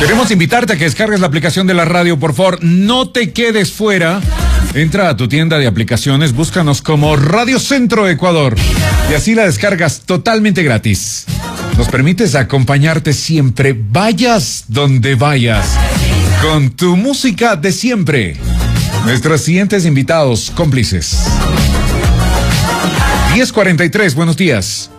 Queremos invitarte a que descargues la aplicación de la radio, por favor, no te quedes fuera. Entra a tu tienda de aplicaciones, búscanos como Radio Centro Ecuador y así la descargas totalmente gratis. Nos permites acompañarte siempre, vayas donde vayas, con tu música de siempre. Nuestros siguientes invitados, cómplices. 10:43, buenos días.